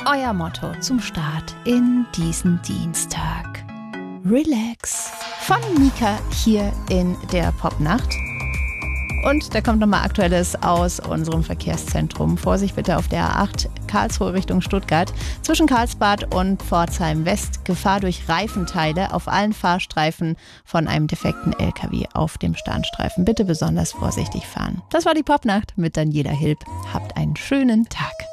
Euer Motto zum Start in diesen Dienstag. Relax. Von Mika hier in der Popnacht. Und da kommt nochmal Aktuelles aus unserem Verkehrszentrum. Vorsicht bitte auf der A8 Karlsruhe Richtung Stuttgart. Zwischen Karlsbad und Pforzheim West Gefahr durch Reifenteile auf allen Fahrstreifen von einem defekten LKW auf dem Starnstreifen. Bitte besonders vorsichtig fahren. Das war die Popnacht mit Daniela Hilb. Habt einen schönen Tag.